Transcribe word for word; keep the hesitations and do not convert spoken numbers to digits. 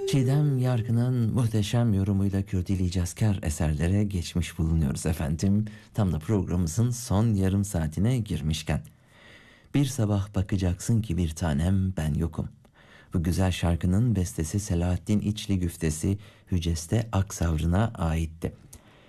Çiğdem Yarkı'nın muhteşem yorumuyla Kürdili Cazkar eserlere geçmiş bulunuyoruz efendim. Tam da programımızın son yarım saatine girmişken. Bir sabah bakacaksın ki bir tanem ben yokum. Bu güzel şarkının bestesi Selahattin İçli Güftesi Hüceste Aksavrı'na aitti.